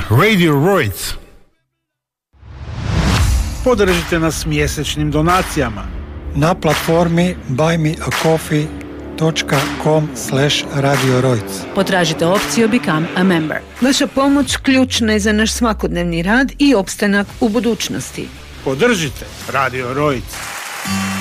Radio Roic. Podržite nas mjesečnim donacijama na platformi buymeacoffee.com/Radio Roic. Potražite opciju Become a Member. Vaša pomoć ključna je za naš svakodnevni rad i opstanak u budućnosti. Podržite Radio Roic.